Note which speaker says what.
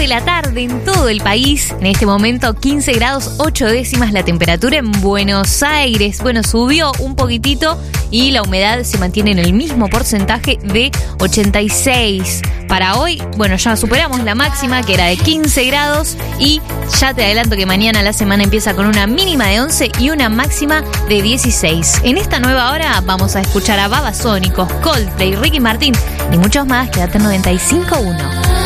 Speaker 1: la tarde en todo el país. En este momento 15 grados 8 décimas la temperatura en Buenos Aires. Bueno, subió un poquitito y la humedad se mantiene en el mismo porcentaje de 86. Para hoy, bueno, ya superamos la máxima que era de 15 grados y ya te adelanto que mañana la semana empieza con una mínima de 11 y una máxima de 16. En esta nueva hora vamos a escuchar a Babasónicos, Coldplay, Ricky Martin y muchos más. Quédate en 95.1.